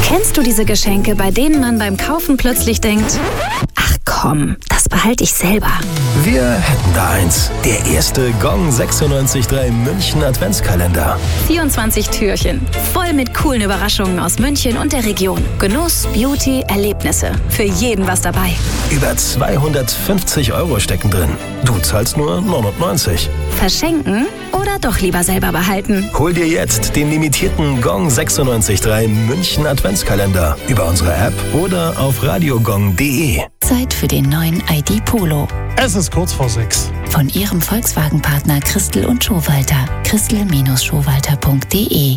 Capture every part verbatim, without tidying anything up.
Kennst du diese Geschenke, bei denen man beim Kaufen plötzlich denkt, ach komm, das behalte ich selber? Wir hätten da eins. Der erste Gong sechsundneunzig Komma drei München Adventskalender. vierundzwanzig Türchen, voll mit coolen Überraschungen aus München und der Region. Genuss, Beauty, Erlebnisse. Für jeden was dabei. Über zweihundertfünfzig Euro stecken drin. Du zahlst nur neunundneunzig. Verschenken oder doch lieber selber behalten? Hol dir jetzt den limitierten Gong sechsundneunzig Komma drei München Adventskalender über unsere App oder auf radiogong punkt de. Zeit für den neuen I D Polo. Es ist kurz vor sechs. Von Ihrem Volkswagen-Partner Christel und Schowalter. Christel Schowalter punkt de.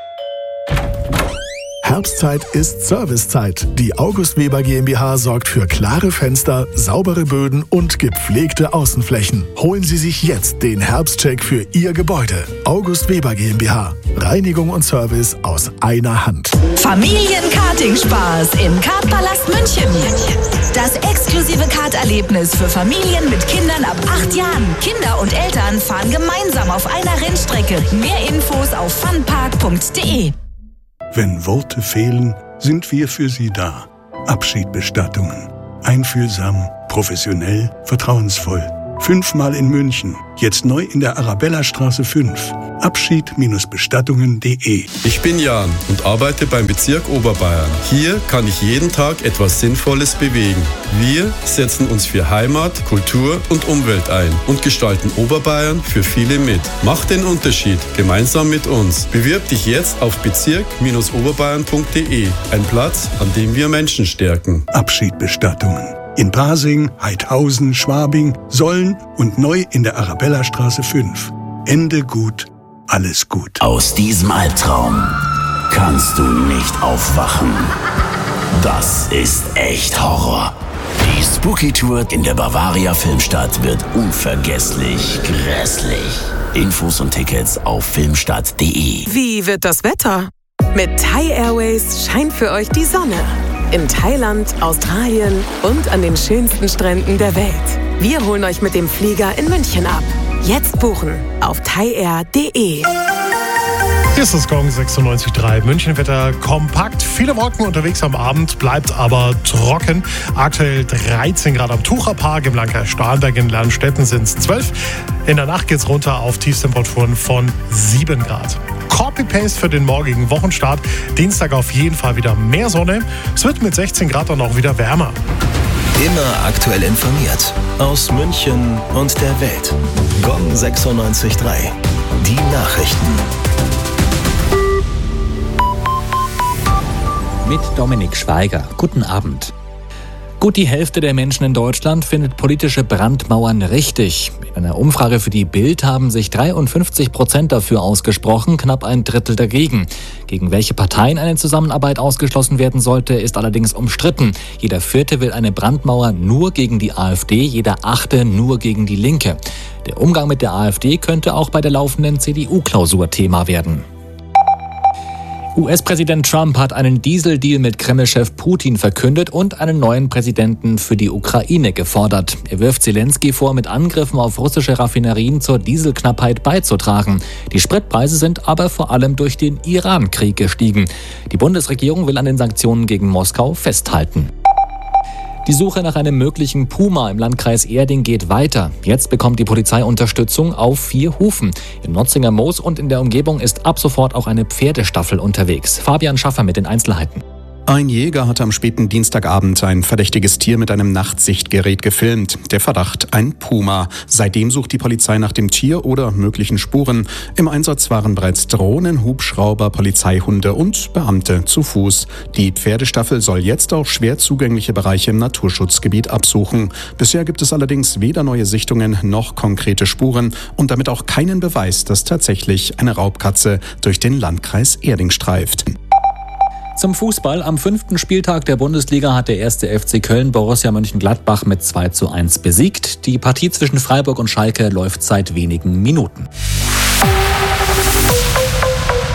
Herbstzeit ist Servicezeit. Die August Weber GmbH sorgt für klare Fenster, saubere Böden und gepflegte Außenflächen. Holen Sie sich jetzt den Herbstcheck für Ihr Gebäude. August Weber GmbH. Reinigung und Service aus einer Hand. Familienkarting-Spaß im Kartpalast München. Das exklusive Karterlebnis für Familien mit Kindern ab acht Jahren. Kinder und Eltern fahren gemeinsam auf einer Rennstrecke. Mehr Infos auf funpark punkt de. Wenn Worte fehlen, sind wir für Sie da. Abschiedbestattungen. Einfühlsam, professionell, vertrauensvoll. Fünfmal in München. Jetzt neu in der Arabellastraße fünf. Abschied Bestattungen punkt de. Ich bin Jan und arbeite beim Bezirk Oberbayern. Hier kann ich jeden Tag etwas Sinnvolles bewegen. Wir setzen uns für Heimat, Kultur und Umwelt ein und gestalten Oberbayern für viele mit. Mach den Unterschied gemeinsam mit uns. Bewirb dich jetzt auf bezirk oberbayern punkt de. Ein Platz, an dem wir Menschen stärken. Abschiedbestattungen. In Pasing, Heidhausen, Schwabing, Solln und neu in der Arabellastraße fünf. Ende gut, alles gut. Aus diesem Albtraum kannst du nicht aufwachen. Das ist echt Horror. Die Spooky Tour in der Bavaria Filmstadt wird unvergesslich grässlich. Infos und Tickets auf filmstadt punkt de. Wie wird das Wetter? Mit Thai Airways scheint für euch die Sonne. In Thailand, Australien und an den schönsten Stränden der Welt. Wir holen euch mit dem Flieger in München ab. Jetzt buchen auf thaiair punkt de. Hier ist das Gong sechsundneunzig Komma drei. Münchenwetter kompakt. Viele Wolken unterwegs am Abend, bleibt aber trocken. Aktuell dreizehn Grad am Tucherpark, im Landkreis Starnberg, in Lernstetten sind es zwölf. In der Nacht geht's runter auf Tiefstemperaturen von sieben Grad. Copy-Paste für den morgigen Wochenstart. Dienstag auf jeden Fall wieder mehr Sonne. Es wird mit sechzehn Grad dann auch wieder wärmer. Immer aktuell informiert. Aus München und der Welt. Gong sechsundneunzig Komma drei. Die Nachrichten. Mit Dominik Schweiger. Guten Abend. Gut die Hälfte der Menschen in Deutschland findet politische Brandmauern richtig. In einer Umfrage für die Bild haben sich dreiundfünfzig Prozent dafür ausgesprochen, knapp ein Drittel dagegen. Gegen welche Parteien eine Zusammenarbeit ausgeschlossen werden sollte, ist allerdings umstritten. Jeder Vierte will eine Brandmauer nur gegen die AfD, jeder Achte nur gegen die Linke. Der Umgang mit der AfD könnte auch bei der laufenden C D U-Klausur Thema werden. U S-Präsident Trump hat einen Dieseldeal mit Kreml-Chef Putin verkündet und einen neuen Präsidenten für die Ukraine gefordert. Er wirft Zelensky vor, mit Angriffen auf russische Raffinerien zur Dieselknappheit beizutragen. Die Spritpreise sind aber vor allem durch den Iran-Krieg gestiegen. Die Bundesregierung will an den Sanktionen gegen Moskau festhalten. Die Suche nach einem möglichen Puma im Landkreis Erding geht weiter. Jetzt bekommt die Polizei Unterstützung auf vier Hufen. In Notzinger Moos und in der Umgebung ist ab sofort auch eine Pferdestaffel unterwegs. Fabian Schaffer mit den Einzelheiten. Ein Jäger hat am späten Dienstagabend ein verdächtiges Tier mit einem Nachtsichtgerät gefilmt. Der Verdacht, ein Puma. Seitdem sucht die Polizei nach dem Tier oder möglichen Spuren. Im Einsatz waren bereits Drohnen, Hubschrauber, Polizeihunde und Beamte zu Fuß. Die Pferdestaffel soll jetzt auch schwer zugängliche Bereiche im Naturschutzgebiet absuchen. Bisher gibt es allerdings weder neue Sichtungen noch konkrete Spuren und damit auch keinen Beweis, dass tatsächlich eine Raubkatze durch den Landkreis Erding streift. Zum Fußball. Am fünften Spieltag der Bundesliga hat der erste F C Köln Borussia Mönchengladbach mit zwei zu eins besiegt. Die Partie zwischen Freiburg und Schalke läuft seit wenigen Minuten.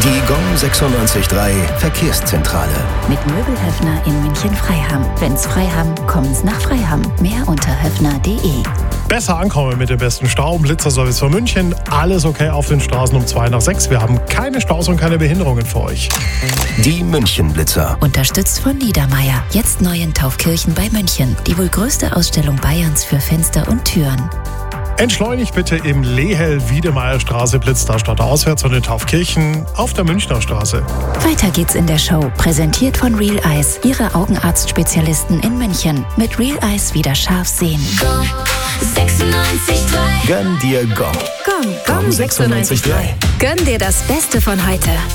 Die Gong sechsundneunzig Komma drei Verkehrszentrale. Mit Möbelhöfner in München-Freiham. Wenn's Freiham, kommen's nach Freiham. Mehr unter höfner punkt de. Besser ankommen mit dem besten Stau. Blitzerservice von München. Alles okay auf den Straßen um zwei nach sechs. Wir haben keine Staus und keine Behinderungen für euch. Die München-Blitzer. Unterstützt von Niedermeyer. Jetzt neu in Taufkirchen bei München. Die wohl größte Ausstellung Bayerns für Fenster und Türen. Entschleunigt bitte im Lehel-Wiedemeyer-Straße blitzt da statt auswärts und in Taufkirchen auf der Münchner Straße. Weiter geht's in der Show. Präsentiert von Real Eyes, Ihre Augenarztspezialisten in München. Mit Real Eyes wieder scharf sehen. Gong sechsundneunzig Komma drei. Gönn dir Gong. Gong, Gong sechsundneunzig Komma drei. Gönn dir das Beste von heute.